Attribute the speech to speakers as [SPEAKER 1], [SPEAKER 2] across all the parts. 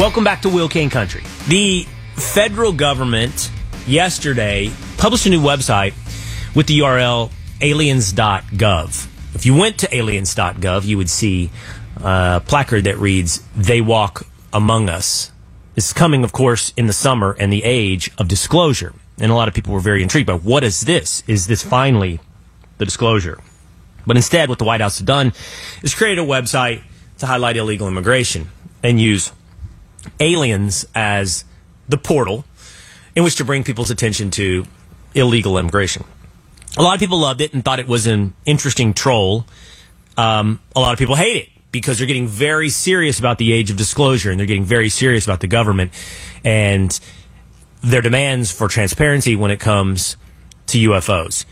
[SPEAKER 1] Welcome back to Will King Country. The federal government yesterday published a new website with the URL aliens.gov. If you went to aliens.gov, you would see a placard that reads, "They walk among us." This is coming, of course, in the summer and the age of disclosure. And a lot of people were very intrigued by, what is this? Is this finally the disclosure? But instead, what the White House has done is create a website to highlight illegal immigration and use aliens as the portal in which to bring people's attention to illegal immigration. A lot of people loved it and thought it was an interesting troll. A lot of people hate it because they're getting very serious about the age of disclosure, and they're getting very serious about the government and their demands for transparency when it comes to UFOs.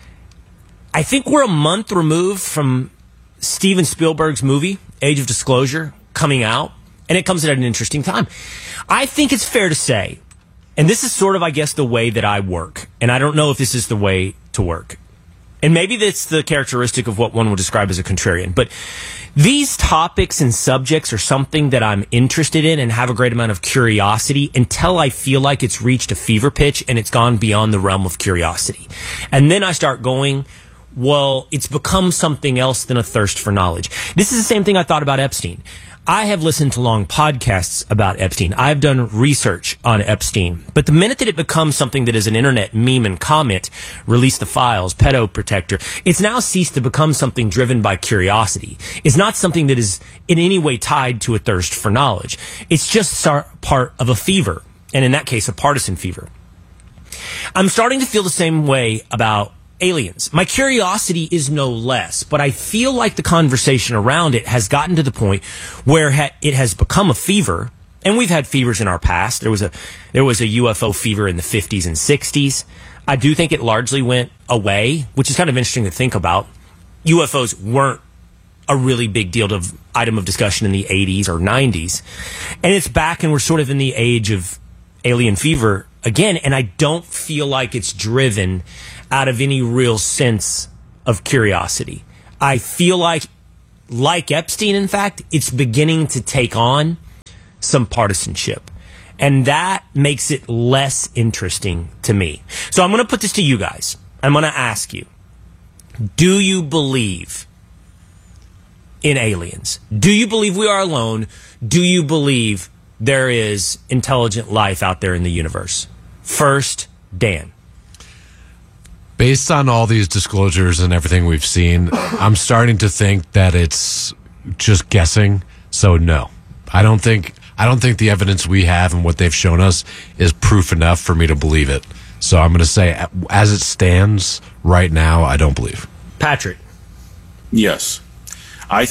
[SPEAKER 1] I think we're a month removed from Steven Spielberg's movie, Age of Disclosure, coming out, and it comes at an interesting time. I think it's fair to say, and this is sort of, I guess, the way that I work, and I don't know if this is the way to work, and maybe that's the characteristic of what one would describe as a contrarian, but these topics and subjects are something that I'm interested in and have a great amount of curiosity until I feel like it's reached a fever pitch and it's gone beyond the realm of curiosity. And then I start going, well, it's become something else than a thirst for knowledge. This is the same thing I thought about Epstein. I have listened to long podcasts about Epstein. I've done research on Epstein. But the minute that it becomes something that is an internet meme and comment, release the files, pedo protector, it's now ceased to become something driven by curiosity. It's not something that is in any way tied to a thirst for knowledge. It's just part of a fever, and in that case, a partisan fever. I'm starting to feel the same way about aliens. My curiosity is no less, but I feel like the conversation around it has gotten to the point where it has become a fever, and we've had fevers in our past. There was a UFO fever in the 50s and 60s. I do think it largely went away, which is kind of interesting to think about. UFOs weren't a really big item of discussion in the 80s or 90s, and it's back, and we're sort of in the age of alien fever again, and I don't feel like it's driven out of any real sense of curiosity. I feel like Epstein, in fact, it's beginning to take on some partisanship. And that makes it less interesting to me. So I'm going to put this to you guys. I'm going to ask you, do you believe in aliens? Do you believe we are alone? Do you believe there is intelligent life out there in the universe? First, Dan.
[SPEAKER 2] Based on all these disclosures and everything we've seen, I'm starting to think that it's just guessing. So no, I don't think the evidence we have and what they've shown us is proof enough for me to believe it. So I'm going to say, as it stands right now, I don't believe.
[SPEAKER 1] Patrick.
[SPEAKER 3] Yes. I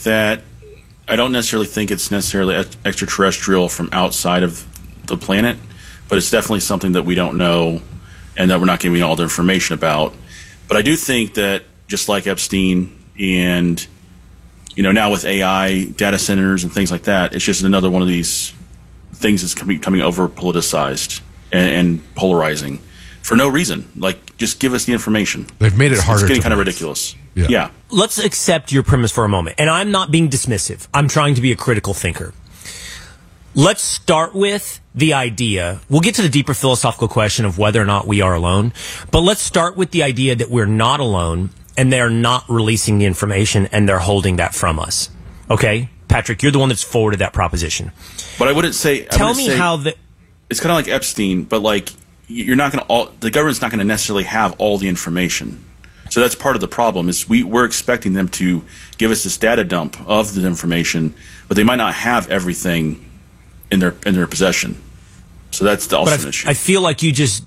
[SPEAKER 3] don't necessarily think it's necessarily extraterrestrial from outside of the planet, but it's definitely something that we don't know and that we're not giving all the information about. But I do think that just like Epstein and, now with AI, data centers and things like that, it's just another one of these things that's becoming over politicized and polarizing for no reason. Like, just give us the information.
[SPEAKER 2] They've made it harder.
[SPEAKER 3] It's getting kind of ridiculous. Yeah.
[SPEAKER 1] Let's accept your premise for a moment. And I'm not being dismissive. I'm trying to be a critical thinker. Let's start with the idea. We'll get to the deeper philosophical question of whether or not we are alone. But let's start with the idea that we're not alone and they're not releasing the information and they're holding that from us. Okay? Patrick, you're the one that's forwarded that proposition.
[SPEAKER 3] But I wouldn't say...
[SPEAKER 1] Tell me how the...
[SPEAKER 3] It's kind of like Epstein, but like, you're not going to... The government's not going to necessarily have all the information. So that's part of the problem, is we're expecting them to give us this data dump of the information, but they might not have everything in their possession. So that's also an issue.
[SPEAKER 1] I feel like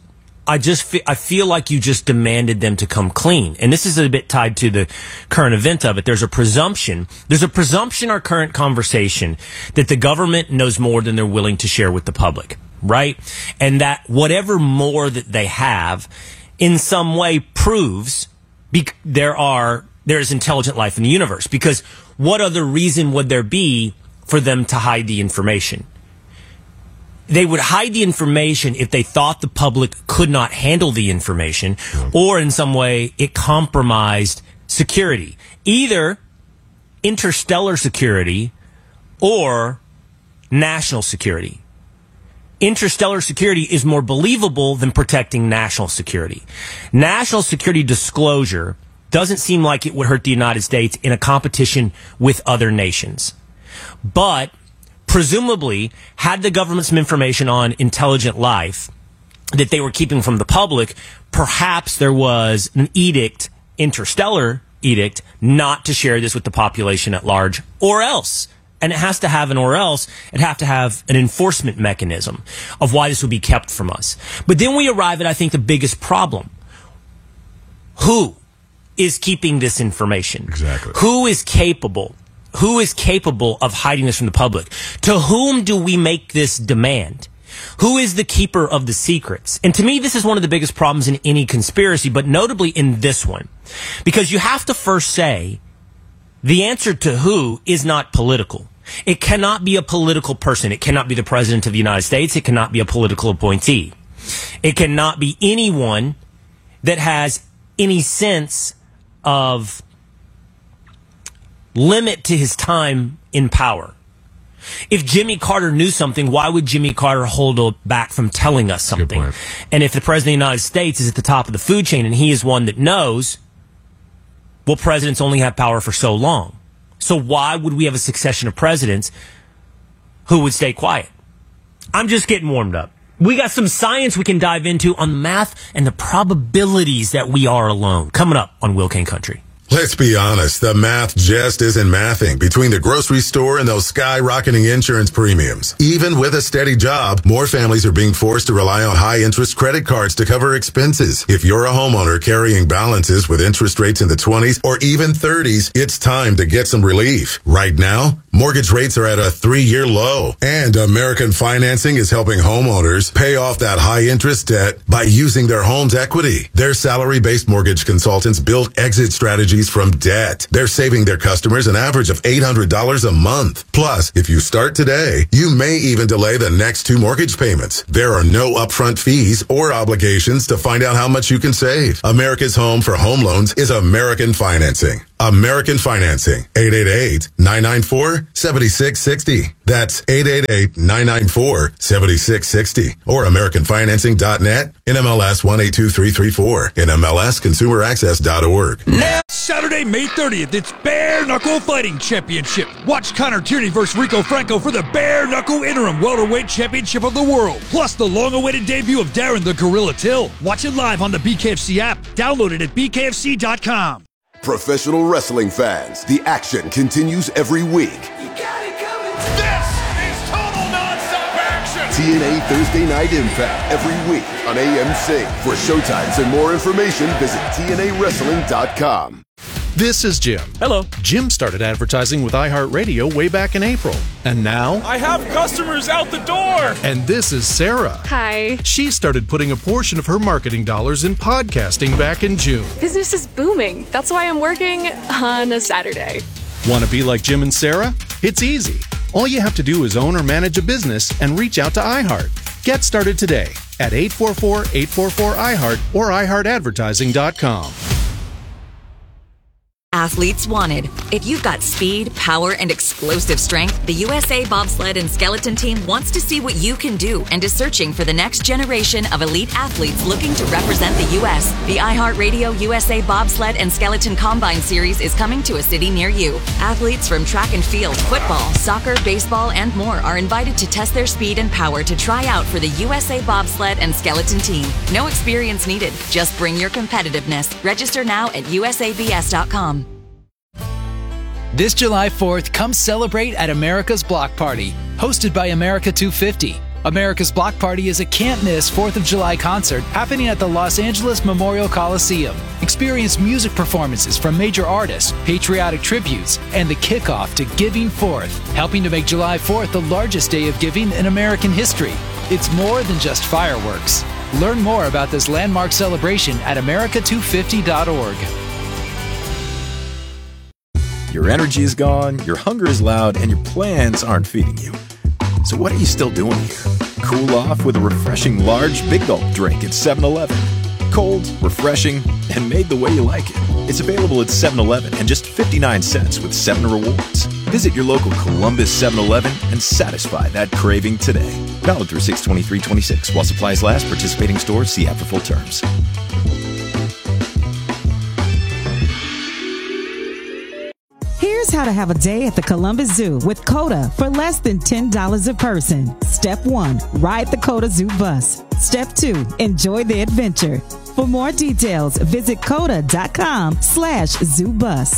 [SPEAKER 1] I feel like you just demanded them to come clean. And this is a bit tied to the current event of it. There's a presumption in our current conversation that the government knows more than they're willing to share with the public, right? And that whatever more that they have in some way proves there is intelligent life in the universe. Because what other reason would there be for them to hide the information? They would hide the information if they thought the public could not handle the information, or in some way it compromised security, either interstellar security or national security. Interstellar security is more believable than protecting national security. National security disclosure doesn't seem like it would hurt the United States in a competition with other nations. But presumably, had the government some information on intelligent life that they were keeping from the public, perhaps there was an edict, interstellar edict, not to share this with the population at large, or else. And it has to have an or else. It have to have an enforcement mechanism of why this would be kept from us. But then we arrive at, I think, the biggest problem. Who is keeping this information?
[SPEAKER 2] Exactly.
[SPEAKER 1] Who is capable? Who is capable of hiding this from the public? To whom do we make this demand? Who is the keeper of the secrets? And to me, this is one of the biggest problems in any conspiracy, but notably in this one. Because you have to first say, the answer to who is not political. It cannot be a political person. It cannot be the president of the United States. It cannot be a political appointee. It cannot be anyone that has any sense of limit to his time in power. If Jimmy Carter knew something, why would Jimmy Carter hold back from telling us something? And if the president of the United States is at the top of the food chain and he is one that knows, well, presidents only have power for so long. So why would we have a succession of presidents who would stay quiet? I'm just getting warmed up. We got some science we can dive into on the math and the probabilities that we are alone. Coming up on Will Kane Country.
[SPEAKER 4] Let's be honest, the math just isn't mathing between the grocery store and those skyrocketing insurance premiums. Even with a steady job, more families are being forced to rely on high-interest credit cards to cover expenses. If you're a homeowner carrying balances with interest rates in the 20s or even 30s, it's time to get some relief. Right now, mortgage rates are at a 3-year low, and American Financing is helping homeowners pay off that high-interest debt by using their home's equity. Their salary-based mortgage consultants build exit strategies from debt. They're saving their customers an average of $800 a month. Plus, if you start today, you may even delay the next 2 mortgage payments. There are no upfront fees or obligations to find out how much you can save. America's home for home loans is American Financing. American Financing, 888-994-7660. That's 888-994-7660. Or AmericanFinancing.net, NMLS 182334, NMLSConsumerAccess.org.
[SPEAKER 5] Saturday, May 30th, it's Bare Knuckle Fighting Championship. Watch Connor Tierney versus Rico Franco for the Bare Knuckle Interim Welterweight Championship of the World. Plus the long-awaited debut of Darren the Gorilla Till. Watch it live on the BKFC app. Download it at BKFC.com.
[SPEAKER 6] Professional wrestling fans, the action continues every week.
[SPEAKER 7] You got it coming. This is total nonstop action.
[SPEAKER 6] TNA Thursday Night Impact every week on AMC. For showtimes and more information, visit TNAWrestling.com.
[SPEAKER 8] This is Jim.
[SPEAKER 9] Hello.
[SPEAKER 8] Jim started advertising with iHeartRadio way back in April. And now...
[SPEAKER 9] I have customers out the door!
[SPEAKER 8] And this is Sarah.
[SPEAKER 10] Hi.
[SPEAKER 8] She started putting a portion of her marketing dollars in podcasting back in June.
[SPEAKER 10] Business is booming. That's why I'm working on a Saturday.
[SPEAKER 8] Want to be like Jim and Sarah? It's easy. All you have to do is own or manage a business and reach out to iHeart. Get started today at 844-844-iHeart or iHeartAdvertising.com.
[SPEAKER 11] Athletes wanted. If you've got speed, power, and explosive strength, the USA Bobsled and Skeleton Team wants to see what you can do and is searching for the next generation of elite athletes looking to represent the U.S. The iHeartRadio USA Bobsled and Skeleton Combine Series is coming to a city near you. Athletes from track and field, football, soccer, baseball, and more are invited to test their speed and power to try out for the USA Bobsled and Skeleton Team. No experience needed. Just bring your competitiveness. Register now at usabs.com.
[SPEAKER 12] This July 4th, come celebrate at America's Block Party, hosted by America 250. America's Block Party is a can't-miss 4th of July concert happening at the Los Angeles Memorial Coliseum. Experience music performances from major artists, patriotic tributes, and the kickoff to Giving Forth, helping to make July 4th the largest day of giving in American history. It's more than just fireworks. Learn more about this landmark celebration at america250.org.
[SPEAKER 13] Your energy is gone, your hunger is loud, and your plans aren't feeding you. So what are you still doing here? Cool off with a refreshing large Big Gulp drink at 7-Eleven. Cold, refreshing, and made the way you like it. It's available at 7-Eleven and just 59 cents with 7 rewards. Visit your local Columbus 7-Eleven and satisfy that craving today. Valid through 6/23/26. While supplies last, participating stores see app for full terms.
[SPEAKER 14] Here's how to have a day at the Columbus Zoo with COTA for less than $10 a person. Step 1, ride the COTA Zoo bus. Step 2, enjoy the adventure. For more details, visit COTA.com/ZooBus.